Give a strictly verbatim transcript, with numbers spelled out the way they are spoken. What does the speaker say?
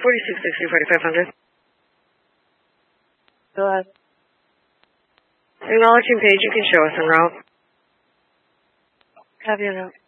forty-six sixty, forty-five hundred. Go ahead. Acknowledging page, you can show us en route. Copy en route.